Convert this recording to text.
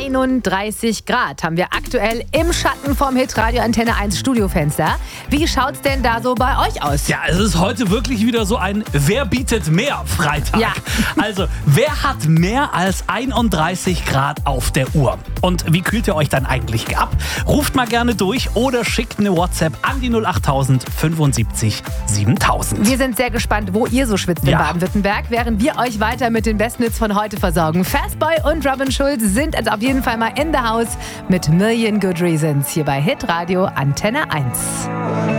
31 Grad haben wir aktuell im Schatten vom Hitradio Antenne 1 Studiofenster. Wie schaut's denn da so bei euch aus? Ja, es ist heute wirklich wieder so ein Wer bietet mehr Freitag. Ja. Also, wer hat mehr als 31 Grad auf der Uhr? Und wie kühlt ihr euch dann eigentlich ab? Ruft mal gerne durch oder schickt eine WhatsApp an die 08000 75 7000. Wir sind sehr gespannt, wo ihr so schwitzt in Ja. Baden-Württemberg, während wir euch weiter mit den besten Hits von heute versorgen. Fastboy und Robin Schulz sind jetzt auf jeden Fall mal in the house mit Million Good Reasons hier bei Hitradio Antenne 1.